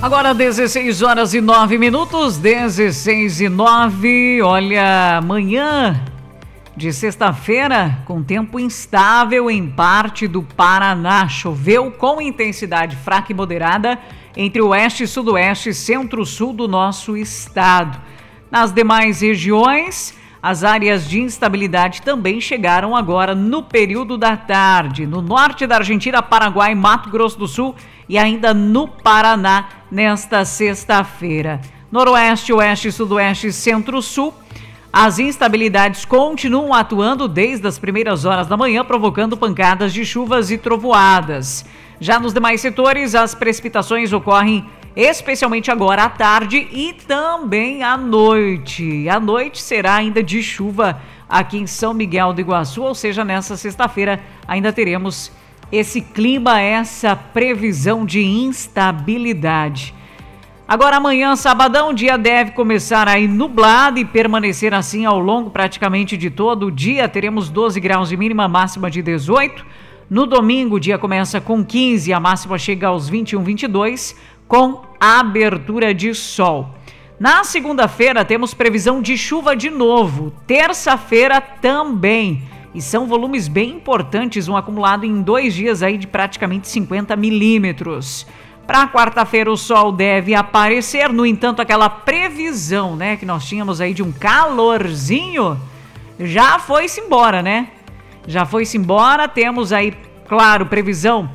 Agora 16 horas e 9 minutos, 16 e 9. Olha, manhã de sexta-feira com tempo instável em parte do Paraná. Choveu com intensidade fraca e moderada entre o oeste, sudoeste e centro-sul do nosso estado. Nas demais regiões, as áreas de instabilidade também chegaram agora no período da tarde. No norte da Argentina, Paraguai, Mato Grosso do Sul e ainda no Paraná nesta sexta-feira. Noroeste, oeste, sudoeste e centro-sul. As instabilidades continuam atuando desde as primeiras horas da manhã, provocando pancadas de chuvas e trovoadas. Já nos demais setores, as precipitações ocorrem especialmente agora à tarde e também à noite. A noite será ainda de chuva aqui em São Miguel do Iguaçu, ou seja, nessa sexta-feira ainda teremos esse clima, essa previsão de instabilidade. Agora amanhã, sabadão, o dia deve começar aí nublado e permanecer assim ao longo praticamente de todo o dia. Teremos 12 graus de mínima, máxima de 18. No domingo, o dia começa com 15, a máxima chega aos 21, 22, com abertura de sol. Na segunda-feira, temos previsão de chuva de novo. Terça-feira também. E são volumes bem importantes, um acumulado em 2 dias aí de praticamente 50 milímetros. Para quarta-feira o sol deve aparecer, no entanto aquela previsão, né, que nós tínhamos aí de um calorzinho, já foi-se embora, né? Já foi-se embora, temos aí, claro, previsão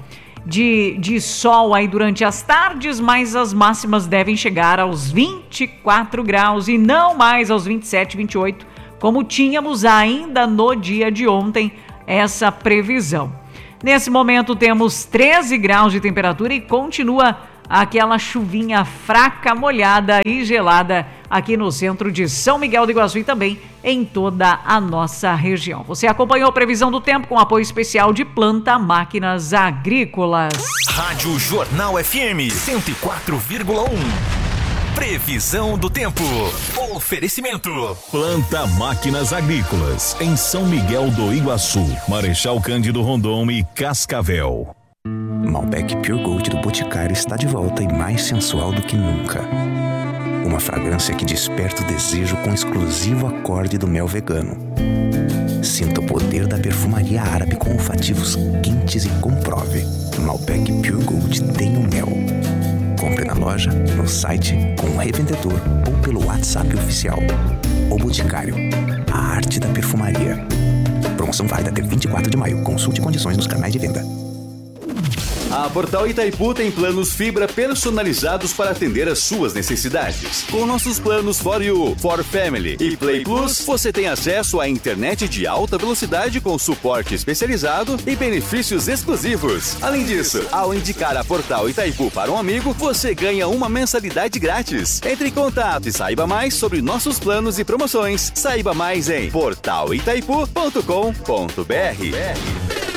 de sol aí durante as tardes, mas as máximas devem chegar aos 24 graus e não mais aos 27, 28, como tínhamos ainda no dia de ontem essa previsão. Nesse momento temos 13 graus de temperatura e continua aquela chuvinha fraca, molhada e gelada aqui no centro de São Miguel do Iguaçu e também em toda a nossa região. Você acompanhou a previsão do tempo com apoio especial de Planta Máquinas Agrícolas. Rádio Jornal FM 104,1. Previsão do tempo. Oferecimento. Planta Máquinas Agrícolas, em São Miguel do Iguaçu, Marechal Cândido Rondon e Cascavel. Malbec Pure Gold do Boticário está de volta e mais sensual do que nunca. Uma fragrância que desperta o desejo com o exclusivo acorde do mel vegano. Sinta o poder da perfumaria árabe com olfativos quentes e comprove. Malbec Pure Gold tem o mel. Compre na loja, no site, com o revendedor ou pelo WhatsApp oficial. O Boticário, a arte da perfumaria. Promoção válida até 24 de maio. Consulte condições nos canais de venda. A Portal Itaipu tem planos fibra personalizados para atender às suas necessidades. Com nossos planos For You, For Family e Play Plus, você tem acesso à internet de alta velocidade com suporte especializado e benefícios exclusivos. Além disso, ao indicar a Portal Itaipu para um amigo, você ganha uma mensalidade grátis. Entre em contato e saiba mais sobre nossos planos e promoções. Saiba mais em portalitaipu.com.br.